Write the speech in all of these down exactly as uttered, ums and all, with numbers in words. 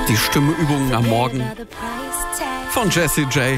Die Stimmeübungen am Morgen von Jessie J.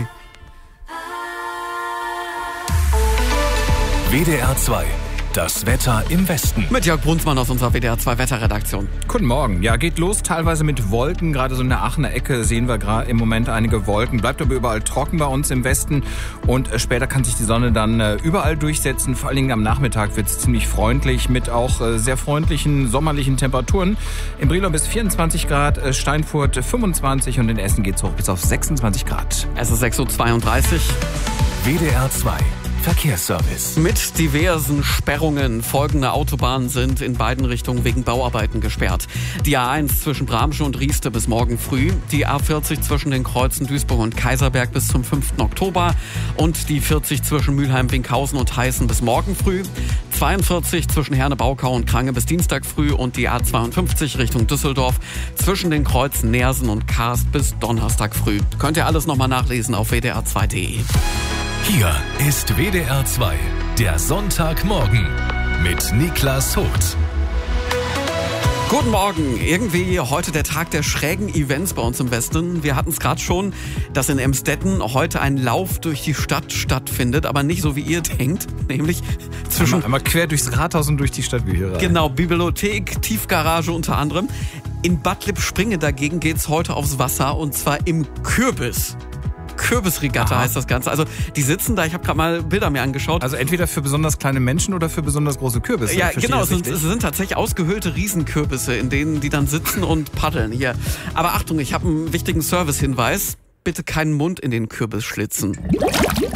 W D R zwei, das Wetter im Westen. Mit Jörg Brunsmann aus unserer W D R zwei Wetterredaktion. Guten Morgen. Ja, geht los teilweise mit Wolken. Gerade so in der Aachener Ecke sehen wir gerade im Moment einige Wolken. Bleibt aber überall trocken bei uns im Westen. Und äh, später kann sich die Sonne dann äh, überall durchsetzen. Vor allen Dingen am Nachmittag wird es ziemlich freundlich mit auch äh, sehr freundlichen sommerlichen Temperaturen. In Brilon bis vierundzwanzig Grad, äh, Steinfurt fünfundzwanzig und in Essen geht's hoch bis auf sechsundzwanzig Grad. Es ist sechs Uhr zweiunddreißig. W D R zwei. Verkehrsservice. Mit diversen Sperrungen. Folgende Autobahnen sind in beiden Richtungen wegen Bauarbeiten gesperrt. Die A eins zwischen Bramsche und Rieste bis morgen früh. Die A vierzig zwischen den Kreuzen Duisburg und Kaiserberg bis zum fünften Oktober. Und die vierzig zwischen Mülheim-Winkhausen und Heißen bis morgen früh. zweiundvierzig zwischen Herne-Baukau und Krange bis Dienstag früh. Und die A zweiundfünfzig Richtung Düsseldorf zwischen den Kreuzen Neersen und Karst bis Donnerstag früh. Könnt ihr alles nochmal nachlesen auf w d r zwei punkt d e. Hier ist W D R zwei, der Sonntagmorgen mit Niklas Hucht. Guten Morgen. Irgendwie heute der Tag der schrägen Events bei uns im Westen. Wir hatten es gerade schon, dass in Emstetten heute ein Lauf durch die Stadt stattfindet, aber nicht so wie ihr denkt, nämlich zwischen... Einmal, einmal quer durchs Rathaus und durch die Stadtbücherei. Genau, Bibliothek, Tiefgarage unter anderem. In Bad Lippspringe dagegen geht's heute aufs Wasser und zwar im Kürbis. Kürbisregatta Aha. heißt das Ganze. Also die sitzen da, ich habe gerade mal Bilder mir angeschaut. Also entweder für besonders kleine Menschen oder für besonders große Kürbisse. Ja, genau, es sind, es sind tatsächlich ausgehöhlte Riesenkürbisse, in denen die dann sitzen und paddeln hier. Aber Achtung, ich habe einen wichtigen Service-Hinweis. Bitte keinen Mund in den Kürbis schlitzen.